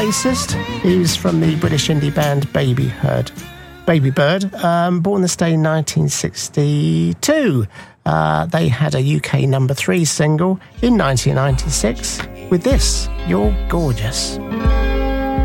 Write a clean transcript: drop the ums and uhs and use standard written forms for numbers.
bassist. He's from the British indie band Babybird, born this day in 1962. They had a UK number 3 single in 1996 with this, You're Gorgeous.